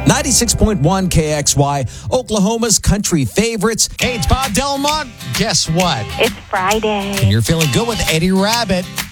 96.1 KXY, Oklahoma's country favorites. Hey, it's Bob Delmont. Guess what? It's Friday. And you're feeling good with Eddie Rabbit.